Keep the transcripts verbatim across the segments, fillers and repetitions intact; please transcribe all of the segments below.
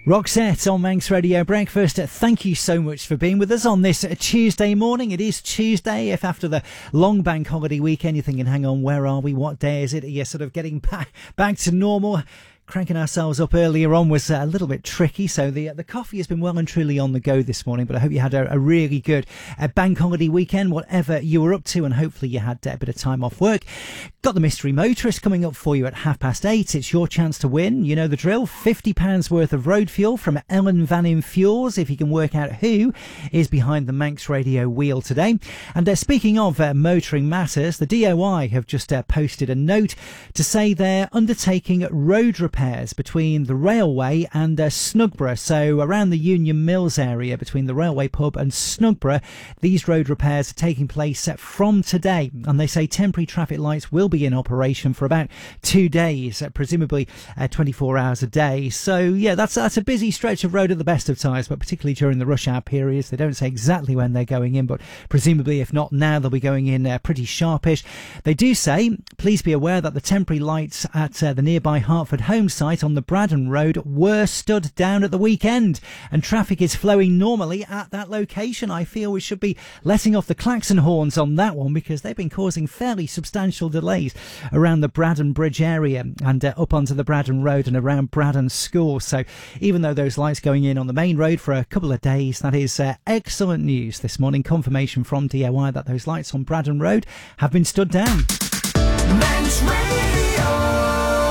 Roxette on Manx Radio Breakfast. Thank you so much for being with us on this Tuesday morning. It is Tuesday. If after the long bank holiday weekend you're thinking, hang on, where are we? What day is it? You're sort of getting back, back to normal. Cranking ourselves up earlier on was a little bit tricky, so the the coffee has been well and truly on the go this morning, but I hope you had a, a really good uh, bank holiday weekend, whatever you were up to, and hopefully you had a bit of time off work. Got the Mystery Motorist coming up for you at half past eight. It's your chance to win. You know the drill. fifty pounds worth of road fuel from Ellen Vannin Fuels, if you can work out who is behind the Manx Radio wheel today. And uh, speaking of uh, motoring matters, the D O I have just uh, posted a note to say they're undertaking road repairs between the railway and uh, Snugborough. So around the Union Mills area between the railway pub and Snugborough, these road repairs are taking place uh, from today, and they say temporary traffic lights will be in operation for about two days, uh, presumably uh, twenty-four hours a day. So yeah, that's that's a busy stretch of road at the best of times, but particularly during the rush hour periods. They don't say exactly when they're going in, but presumably if not now, they'll be going in uh, pretty sharpish. They do say, please be aware that the temporary lights at uh, the nearby Hertford home site on the Braddon Road were stood down at the weekend, and traffic is flowing normally at that location. I feel we should be letting off the klaxon horns on that one, because they've been causing fairly substantial delays around the Braddon Bridge area and uh, up onto the Braddon Road and around Braddon School. So even though those lights going in on the main road for a couple of days, that is uh, excellent news this morning. Confirmation from D O I that those lights on Braddon Road have been stood down. Manx Radio.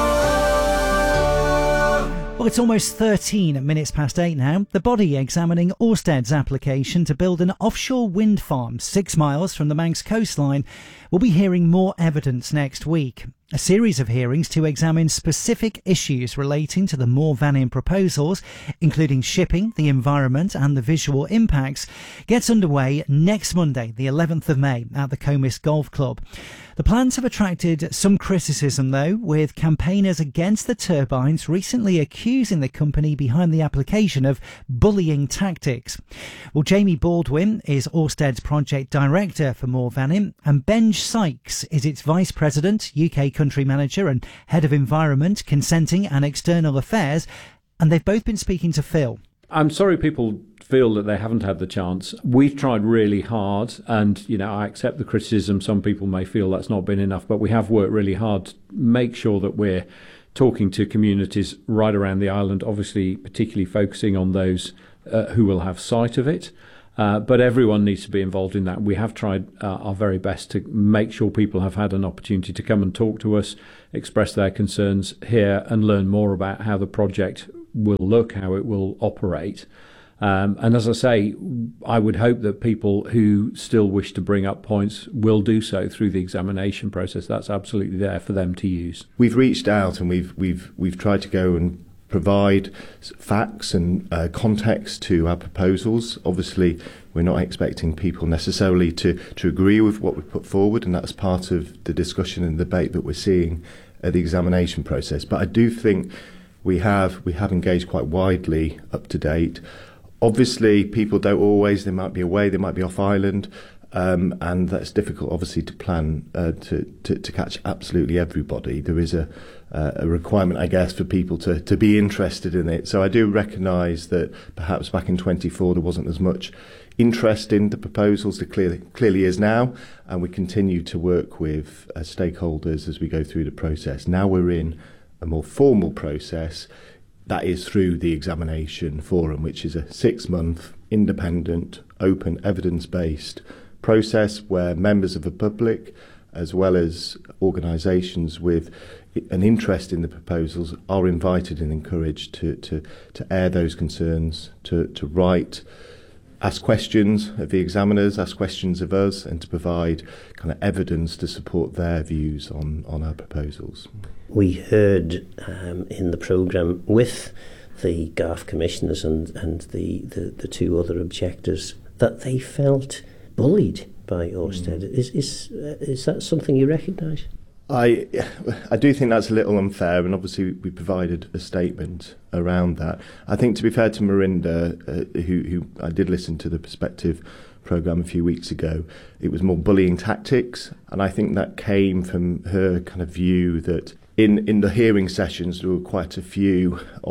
Well, it's almost thirteen minutes past eight now. The body examining Ørsted's application to build an offshore wind farm six miles from the Manx coastline will be hearing more evidence next week. A series of hearings to examine specific issues relating to the More Vannin proposals, including shipping, the environment and the visual impacts, gets underway next Monday, the eleventh of May, at the Comis Golf Club. The plans have attracted some criticism, though, with campaigners against the turbines recently accusing the company behind the application of bullying tactics. Well, Jamie Baldwin is Ørsted's project director for More Vannin, and Benj Sykes is its vice president, U K country manager and head of environment, consenting and external affairs, and they've both been speaking to Phil. I'm sorry people feel that they haven't had the chance. We've tried really hard, and you know, I accept the criticism. Some people may feel that's not been enough, but we have worked really hard to make sure that we're talking to communities right around the island, obviously particularly focusing on those uh, who will have sight of it. Uh, but everyone needs to be involved in that. We have tried uh, our very best to make sure people have had an opportunity to come and talk to us, express their concerns here, and learn more about how the project will look, how it will operate. Um, and as I say, I would hope that people who still wish to bring up points will do so through the examination process. That's absolutely there for them to use. We've reached out and we've we've we've tried to go and provide facts and uh, context to our proposals. Obviously, we're not expecting people necessarily to, to agree with what we put forward, and that's part of the discussion and debate that we're seeing at the examination process. But I do think we have we have engaged quite widely up to date. Obviously, people don't always, they might be away, they might be off island, um, and that's difficult, obviously, to plan uh, to, to, to catch absolutely everybody. There is a Uh, a requirement, I guess, for people to, to be interested in it. So I do recognise that perhaps back in twenty-four there wasn't as much interest in the proposals. There clearly, clearly is now, and we continue to work with uh, stakeholders as we go through the process. Now we're in a more formal process that is through the examination forum, which is a six-month, independent, open, evidence-based process where members of the public, as well as organisations with an interest in the proposals, are invited and encouraged to, to, to air those concerns, to, to write, ask questions of the examiners, ask questions of us, and to provide kind of evidence to support their views on, on our proposals. We heard um, in the programme with the G A F commissioners and, and the, the, the two other objectors that they felt bullied by Ørsted. Mm. Is is uh, is that something you recognise? I I do think that's a little unfair, and obviously we provided a statement around that. I think, to be fair to Marinda, uh, who who I did listen to the Perspective programme a few weeks ago, it was more bullying tactics, and I think that came from her kind of view that in in the hearing sessions there were quite a few of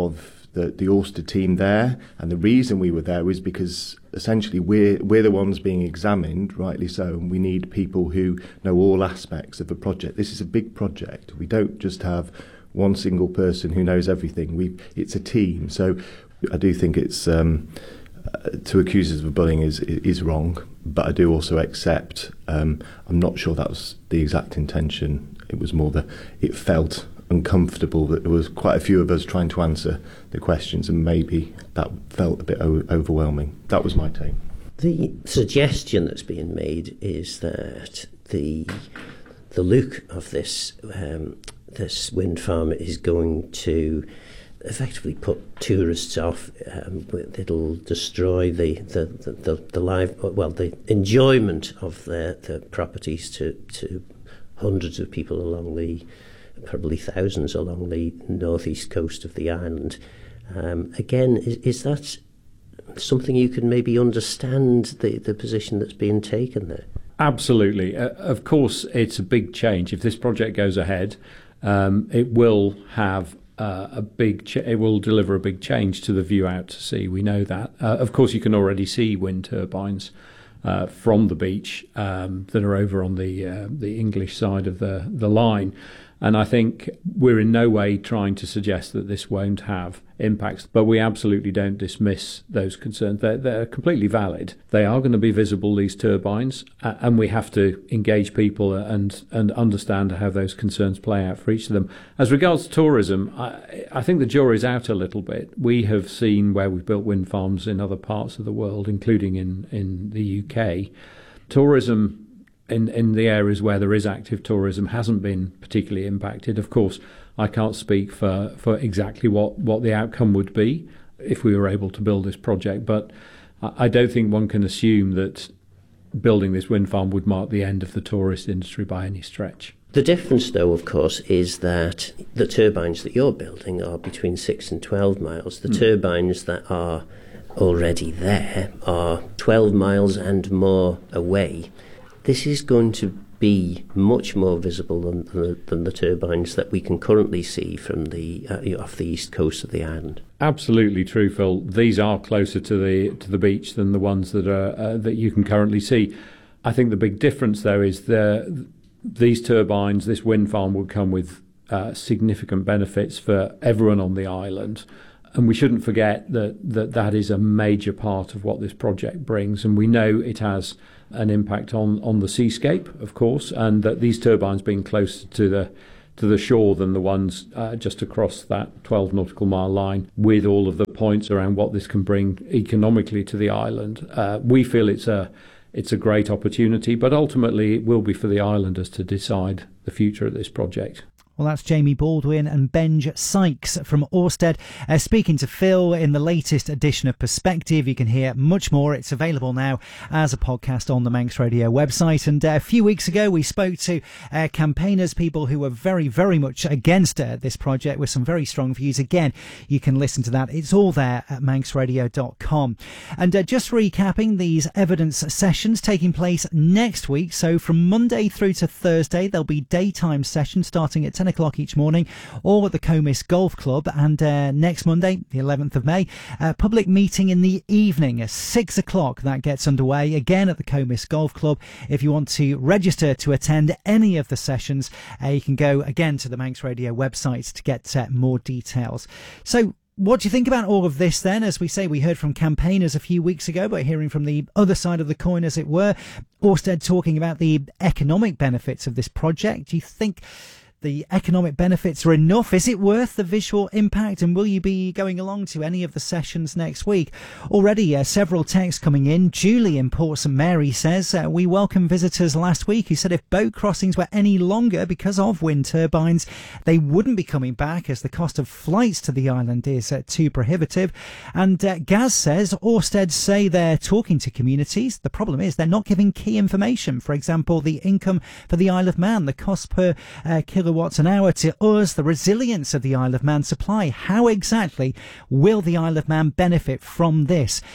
the, the Ørsted team there, and the reason we were there was because essentially we're, we're the ones being examined, rightly so, and we need people who know all aspects of the project. This is a big project. We don't just have one single person who knows everything. We It's a team. So I do think it's um, uh, to accuse us of bullying is is wrong, but I do also accept, um, I'm not sure that was the exact intention. It was more that it felt uncomfortable that there was quite a few of us trying to answer the questions, and maybe that felt a bit o- overwhelming. That was my take. The suggestion that's being made is that the the look of this um, this wind farm is going to effectively put tourists off. Um, it'll destroy the the, the, the, the live well the enjoyment of the, the properties to, to hundreds of people along the probably thousands along the northeast coast of the island. Um, again, is, is that something you can maybe understand the, the position that's being taken there? Absolutely. Uh, of course, it's a big change. If this project goes ahead, um, it will have uh, a big. Ch- it will deliver a big change to the view out to sea. We know that. Uh, of course, you can already see wind turbines uh, from the beach um, that are over on the uh, the English side of the the line. And I think we're in no way trying to suggest that this won't have impacts, but we absolutely don't dismiss those concerns. They're, they're completely valid. They are going to be visible, these turbines, uh, and we have to engage people and and understand how those concerns play out for each of them. As regards tourism, I, I think the jury's out a little bit. We have seen where we've built wind farms in other parts of the world, including in, in the U K. Tourism In, in the areas where there is active tourism hasn't been particularly impacted. Of course, I can't speak for, for exactly what, what the outcome would be if we were able to build this project, but I don't think one can assume that building this wind farm would mark the end of the tourist industry by any stretch. The difference, though, of course, is that the turbines that you're building are between six and twelve miles. The mm. turbines that are already there are twelve miles and more away. This is going to be much more visible than, than, the, than the turbines that we can currently see from the uh, off the east coast of the island. Absolutely true, Phil. These are closer to the to the beach than the ones that are uh, that you can currently see. I think the big difference, though, is the these turbines, this wind farm, will come with uh, significant benefits for everyone on the island. And we shouldn't forget that, that that is a major part of what this project brings. And we know it has an impact on, on the seascape, of course, and that these turbines being closer to the to the shore than the ones uh, just across that twelve nautical mile line, with all of the points around what this can bring economically to the island. Uh, we feel it's a it's a great opportunity, but ultimately it will be for the islanders to decide the future of this project. Well, that's Jamie Baldwin and Benj Sykes from Ørsted uh, speaking to Phil in the latest edition of Perspective. You can hear much more. It's available now as a podcast on the Manx Radio website. And uh, a few weeks ago, we spoke to uh, campaigners, people who were very, very much against uh, this project with some very strong views. Again, you can listen to that. It's all there at manx radio dot com. And uh, just recapping these evidence sessions taking place next week. So from Monday through to Thursday, there'll be daytime sessions starting at ten o'clock each morning, all at the Comis Golf Club. And uh, next Monday, the eleventh of May, a public meeting in the evening at six o'clock. That gets underway again at the Comis Golf Club. If you want to register to attend any of the sessions, uh, you can go again to the Manx Radio website to get uh, more details. So what do you think about all of this then? As we say, we heard from campaigners a few weeks ago, but hearing from the other side of the coin, as it were, Ørsted talking about the economic benefits of this project. Do you think the economic benefits are enough? Is it worth the visual impact? And will you be going along to any of the sessions next week? Already uh, several texts coming in. Julie in Port St Mary says, uh, we welcomed visitors last week who said if boat crossings were any longer because of wind turbines, they wouldn't be coming back as the cost of flights to the island is uh, too prohibitive. And uh, Gaz says, Ørsted say they're talking to communities. The problem is they're not giving key information. For example, the income for the Isle of Man, the cost per uh, kilowatt an hour to us, the resilience of the Isle of Man supply. How exactly will the Isle of Man benefit from this?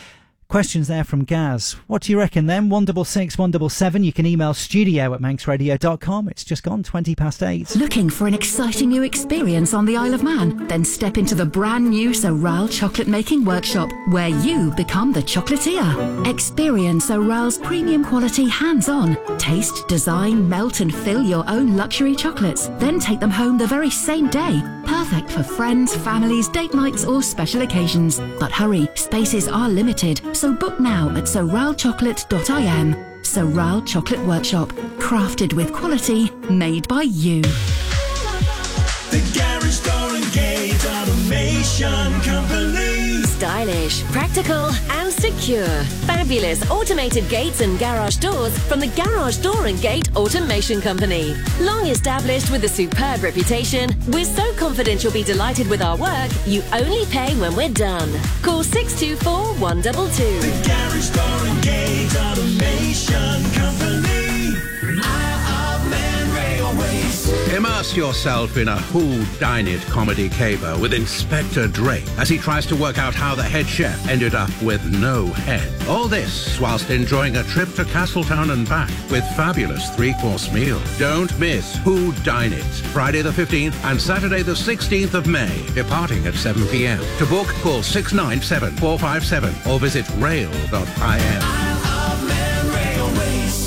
Questions there from Gaz. What do you reckon then? one six six, one seven seven. You can email studio at manx radio dot com. It's just gone twenty past eight. Looking for an exciting new experience on the Isle of Man? Then step into the brand new Sorrel Chocolate Making Workshop, where you become the chocolatier. Experience Sorrel's premium quality hands-on. Taste, design, melt and fill your own luxury chocolates. Then take them home the very same day. Perfect for friends, families, date nights or special occasions. But hurry, spaces are limited, so book now at sorrel chocolate dot I M. Sorrel Chocolate Workshop, crafted with quality, made by you. The Garage Door and Gate Automation Company. Stylish, practical and secure. Fabulous automated gates and garage doors from the Garage Door and Gate Automation Company. Long established with a superb reputation, we're so confident you'll be delighted with our work, you only pay when we're done. Call six two four, one two two. The Garage Door and Gate Automation Company. Isle of Man Railways. Immerse yourself in a who-dine-it comedy caper with Inspector Drake as he tries to work out how the head chef ended up with no head. All this whilst enjoying a trip to Castletown and back with fabulous three-course meal. Don't miss Who Dine It, Friday the fifteenth and Saturday the sixteenth of May, departing at seven p.m. To book, call six nine seven, four five seven or visit rail dot I M. Isle of Man Railways.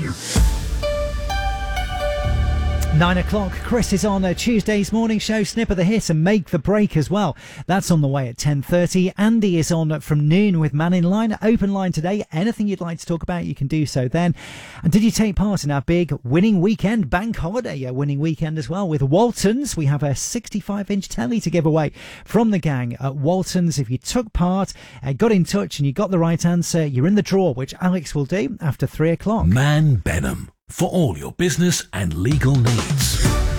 Nine o'clock. Chris is on a Tuesday's morning show, Snip of the Hit and Make the Break as well. That's on the way at ten thirty. Andy is on from noon with Man in Line. Open line today. Anything you'd like to talk about, you can do so then. And did you take part in our big winning weekend, bank holiday uh, winning weekend as well with Waltons? We have a sixty-five inch telly to give away from the gang at Waltons. If you took part, uh, got in touch and you got the right answer, you're in the draw, which Alex will do after three o'clock. Man Benham, for all your business and legal needs.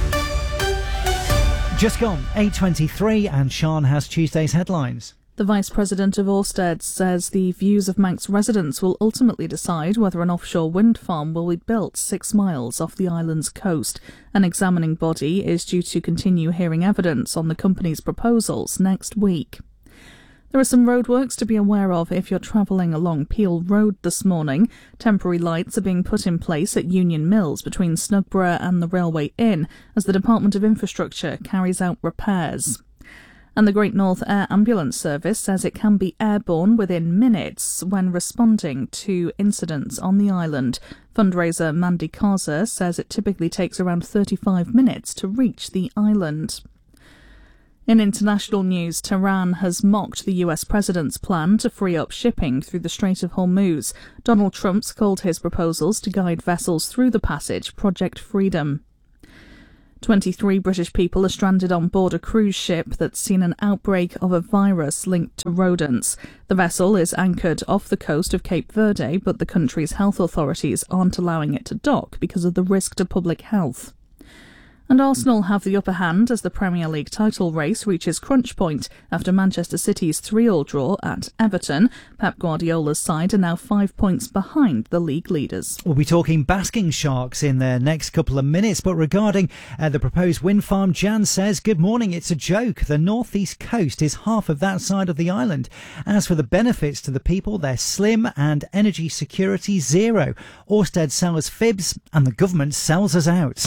Just gone eight twenty-three and Sean has Tuesday's headlines. The Vice President of Ørsted says the views of Manx residents will ultimately decide whether an offshore wind farm will be built six miles off the island's coast. An examining body is due to continue hearing evidence on the company's proposals next week. There are some roadworks to be aware of if you're travelling along Peel Road this morning. Temporary lights are being put in place at Union Mills between Snugborough and the Railway Inn as the Department of Infrastructure carries out repairs. And the Great North Air Ambulance Service says it can be airborne within minutes when responding to incidents on the island. Fundraiser Mandy Kaza says it typically takes around thirty-five minutes to reach the island. In international news, Tehran has mocked the U S president's plan to free up shipping through the Strait of Hormuz. Donald Trump's called his proposals to guide vessels through the passage Project Freedom. twenty-three British people are stranded on board a cruise ship that's seen an outbreak of a virus linked to rodents. The vessel is anchored off the coast of Cape Verde, but the country's health authorities aren't allowing it to dock because of the risk to public health. And Arsenal have the upper hand as the Premier League title race reaches crunch point after Manchester City's three all draw at Everton. Pep Guardiola's side are now five points behind the league leaders. We'll be talking basking sharks in the next couple of minutes, but regarding uh, the proposed wind farm, Jan says, good morning, it's a joke. The northeast coast is half of that side of the island. As for the benefits to the people, they're slim and energy security zero. Ørsted sell us fibs and the government sells us out.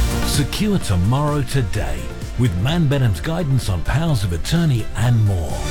Secure tomorrow today with Man Benham's guidance on powers of attorney and more.